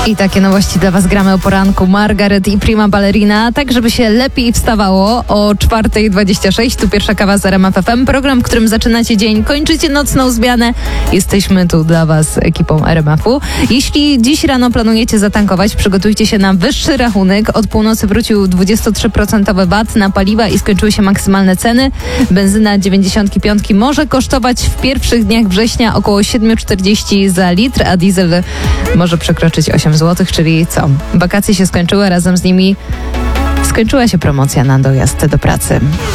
I takie nowości dla Was gramy o poranku. Margaret i Prima Ballerina, tak żeby się lepiej wstawało o 4:26. Tu pierwsza kawa z RMF FM. Program, w którym zaczynacie dzień, kończycie nocną zmianę. Jesteśmy tu dla Was ekipą RMF-u. Jeśli dziś rano planujecie zatankować, przygotujcie się na wyższy rachunek. Od północy wrócił 23% VAT na paliwa i skończyły się maksymalne ceny. Benzyna 95 może kosztować w pierwszych dniach września około 7,40 za litr, a diesel może przekroczyć 8 zł, czyli co? Wakacje się skończyły, razem z nimi skończyła się promocja na dojazd do pracy.